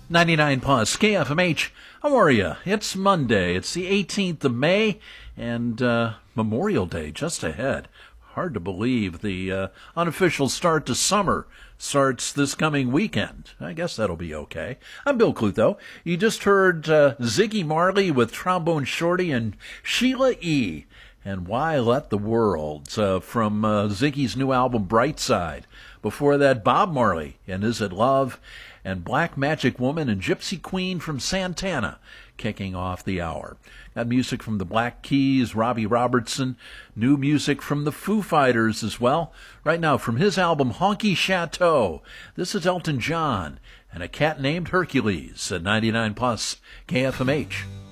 99 plus KFMH. How are you? It's Monday. It's the 18th of May, and Memorial Day just ahead. Hard to believe the unofficial start to summer starts this coming weekend. I guess that'll be okay. I'm Bill Clutho. You just heard Ziggy Marley with Trombone Shorty and Sheila E. and Why Let the World from Ziggy's new album Bright Side. Before that, Bob Marley and Is It Love? And Black Magic Woman and Gypsy Queen from Santana kicking off the hour. Got music from the Black Keys, Robbie Robertson, new music from the Foo Fighters as well. Right now from his album Honky Chateau, this is Elton John and A Cat Named Hercules at 99 plus KFMH.